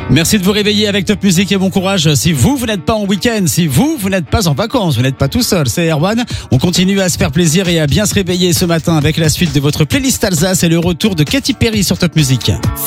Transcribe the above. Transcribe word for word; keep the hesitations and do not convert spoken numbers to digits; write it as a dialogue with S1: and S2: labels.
S1: Merci de vous réveiller avec Top Music et bon courage. Si vous, vous n'êtes pas en week-end, si vous, vous n'êtes pas en vacances, vous n'êtes pas tout seul, c'est Erwan. On continue à se faire plaisir et à bien se réveiller ce matin avec la suite de votre playlist Alsace et le retour de Katy Perry sur Top Music.